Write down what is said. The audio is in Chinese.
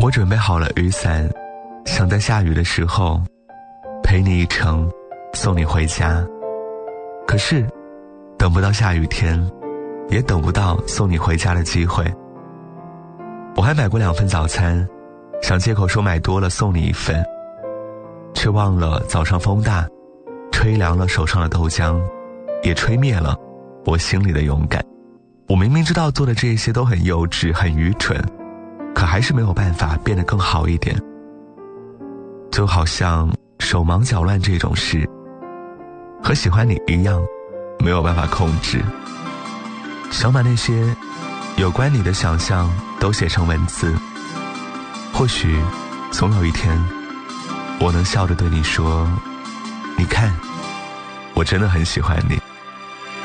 我准备好了雨伞，想在下雨的时候陪你一程，送你回家。可是等不到下雨天，也等不到送你回家的机会。我还买过2份早餐，想借口说买多了送你1份，却忘了早上风大，吹凉了手上的豆浆，也吹灭了我心里的勇敢。我明明知道做的这些都很幼稚很愚蠢，可还是没有办法变得更好一点。就好像手忙脚乱这种事，和喜欢你一样，没有办法控制。想把那些有关你的想象都写成文字，或许总有一天，我能笑着对你说，你看，我真的很喜欢你。